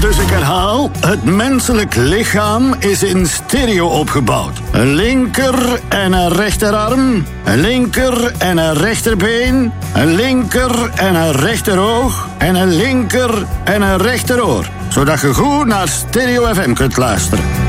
Dus ik herhaal, het menselijk lichaam is in stereo opgebouwd. Een linker en een rechterarm, een linker en een rechterbeen, een linker en een rechteroog en een linker en een rechteroor. Zodat je goed naar Stereo FM kunt luisteren.